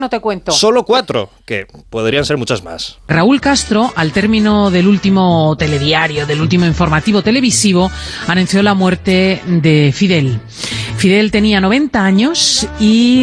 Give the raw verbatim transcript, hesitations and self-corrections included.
No te cuento. Solo cuatro, que podrían ser muchas más. Raúl Castro, al término del último telediario, del último informativo televisivo, anunció la muerte de Fidel. Fidel tenía noventa años y